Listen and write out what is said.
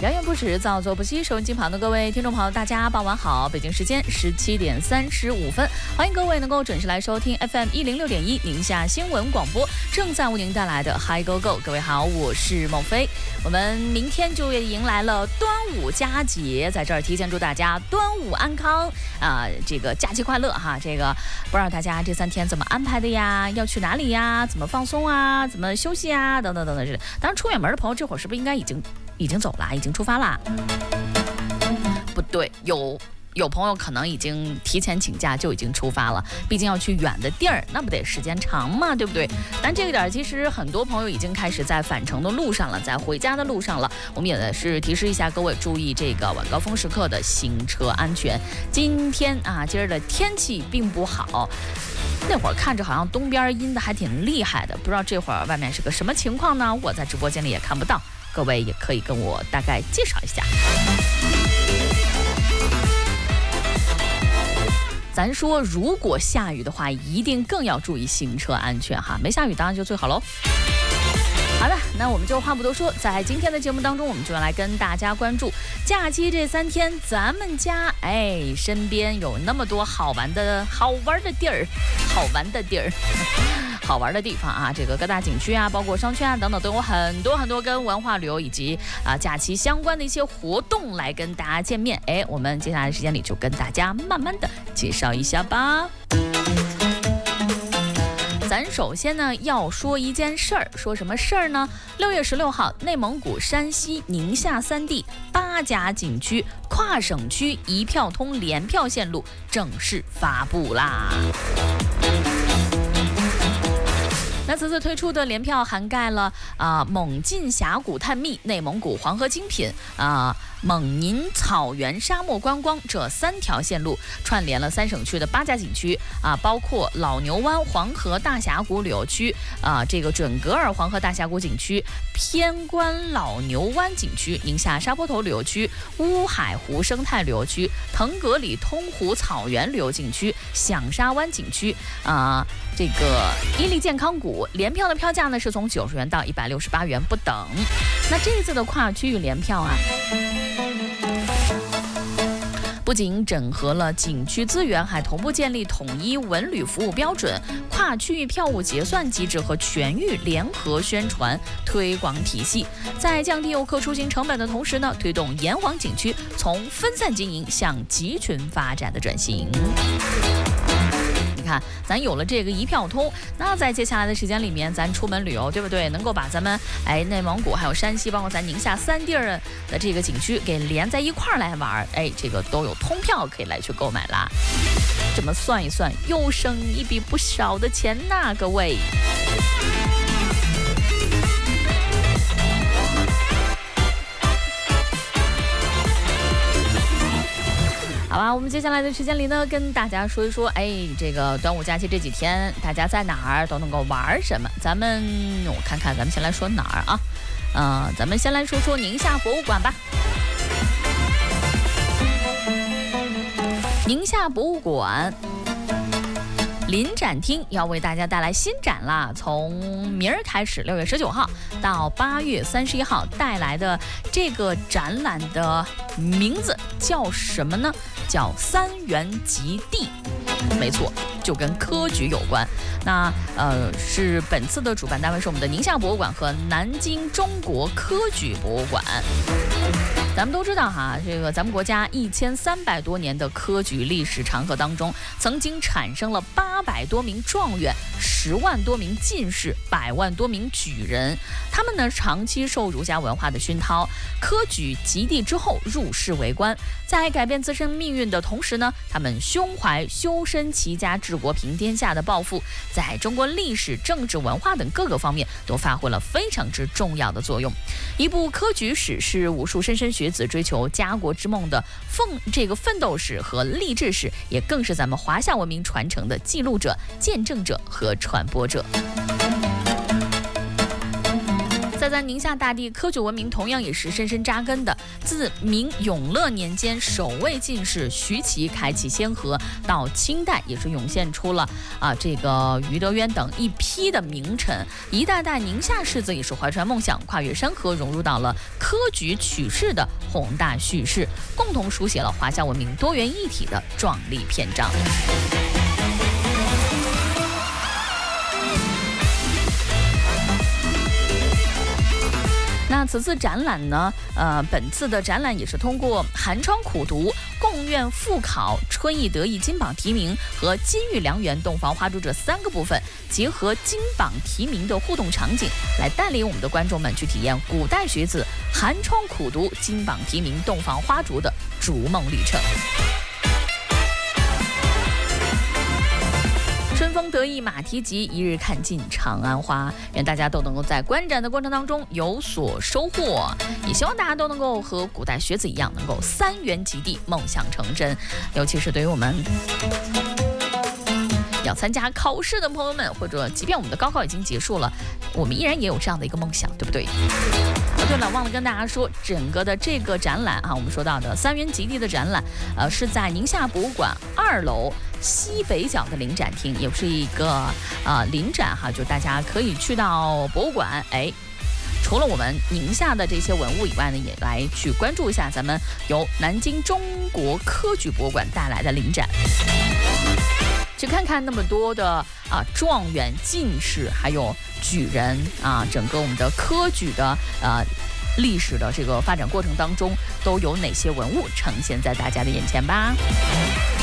表演不止，造作不息。收音机旁的各位听众朋友，大家傍晚好！北京时间17点35分，欢迎各位能够准时来收听 FM 106.1宁夏新闻广播，正在为您带来的 Hi Go Go。各位好，我是孟非。我们明天就迎来了端午佳节，在这儿提前祝大家端午安康啊！这个假期快乐哈！这个不知道大家这3天怎么安排的呀？要去哪里呀？怎么放松啊？怎么休息啊？等等等等。当然，出远门的朋友这会儿是不是应该已经走了，已经出发啦？不对，有朋友可能已经提前请假就已经出发了，毕竟要去远的地儿，那不得时间长嘛，对不对？但这个点其实很多朋友已经开始在返程的路上了，在回家的路上了。我们也是提示一下各位，注意这个晚高峰时刻的行车安全。今儿的天气并不好，那会儿看着好像东边阴的还挺厉害的，不知道这会儿外面是个什么情况呢？我在直播间里也看不到，各位也可以跟我大概介绍一下。咱说，如果下雨的话，一定更要注意行车安全哈。没下雨当然就最好喽。好的，那我们就话不多说，在今天的节目当中，我们就要来跟大家关注假期这3天，咱们家身边有那么多好玩的地儿，好玩的地方啊，这个各大景区啊，包括商圈啊等等，都有很多跟文化旅游以及假期相关的一些活动来跟大家见面。我们接下来的时间里就跟大家慢慢的介绍一下吧。咱首先呢要说一件事儿，说什么事儿呢？6月16号，内蒙古、山西、宁夏3地8家景区跨省区一票通联票线路正式发布啦。那此次推出的联票涵盖了蒙晋峡谷探秘、内蒙古黄河精品蒙宁草原沙漠观光这3条线路，串联了3省区的8家景区包括老牛湾黄河大峡谷旅游区这个准格尔黄河大峡谷景区、偏关老牛湾景区、宁夏沙坡头旅游区、乌海湖生态旅游区、腾格里通湖草原旅游景区、响沙湾景区这个伊利健康谷。联票的票价呢是从90元到168元不等。那这次的跨区域联票不仅整合了景区资源，还同步建立统一文旅服务标准、跨区域票务结算机制和全域联合宣传推广体系，在降低游客出行成本的同时呢，推动沿网景区从分散经营向集群发展的转型。你看，咱有了这个一票通，那在接下来的时间里面，咱出门旅游，对不对？能够把咱们内蒙古还有山西，包括咱宁夏3地儿的这个景区给连在一块儿来玩，这个都有通票可以来去购买啦。这么算一算，又省一笔不少的钱呐，各位。好吧，我们接下来的时间里呢，跟大家说一说，这个端午假期这几天大家在哪儿都能够玩什么？我看看，咱们先来说哪儿啊？咱们先来说说宁夏博物馆吧。宁夏博物馆临展厅要为大家带来新展啦！从明儿开始，6月19号到8月31号带来的这个展览的名字叫什么呢？叫3元极地。没错，就跟科举有关。那是本次的主办单位是我们的宁夏博物馆和南京中国科举博物馆。咱们都知道哈，这个咱们国家1300多年的科举历史长河当中，曾经产生了800多名状元、10万多名进士、100万多名举人。他们呢长期受儒家文化的熏陶，科举及第之后入仕为官，在改变自身命运的同时呢，他们胸怀修身齐家治国平天下的抱负，在中国历史、政治、文化等各个方面都发挥了非常之重要的作用。一部科举史是无数莘莘学子追求家国之梦的奋斗史和励志史，也更是咱们华夏文明传承的记录者、见证者和传播者。 在咱宁夏大地，科举文明同样也是深深扎根的。自明永乐年间首位进士徐齐开启先河，到清代也是涌现出了这个余德渊等一批的名臣，一代代宁夏士子也是怀揣梦想，跨越山河，融入到了科举取士的宏大叙事，共同书写了华夏文明多元一体的壮丽篇章。那此次展览呢，本次的展览也是通过寒窗苦读、贡院复考、春意得意金榜题名和金玉良缘洞房花烛这3个部分，结合金榜题名的互动场景，来带领我们的观众们去体验古代学子寒窗苦读、金榜题名、洞房花烛的逐梦旅程。春风得意马蹄疾，一日看尽长安花。愿大家都能够在观展的过程当中有所收获，也希望大家都能够和古代学子一样，能够3元及第，梦想成真。尤其是对于我们要参加考试的朋友们，或者即便我们的高考已经结束了，我们依然也有这样的一个梦想，对不对？对了，忘了跟大家说，整个的这个展览我们说到的3元及第的展览，是在宁夏博物馆2楼西北角的临展厅，也是一个临展就大家可以去到博物馆，除了我们宁夏的这些文物以外呢，也来去关注一下咱们由南京中国科举博物馆带来的临展，去看看那么多的状元、进士，还有举人整个我们的科举的历史的这个发展过程当中，都有哪些文物呈现在大家的眼前吧。